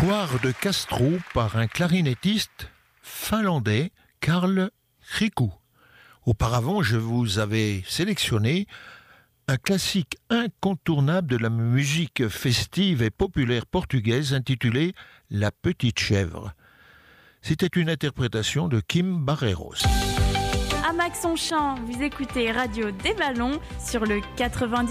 Foire de Castro par un clarinettiste finlandais, Karl Riku. Auparavant, je vous avais sélectionné un classique incontournable de la musique festive et populaire portugaise intitulé La Petite Chèvre. C'était une interprétation de Kim Barreiros. À Max on chant, vous écoutez Radio des Ballons sur le 90.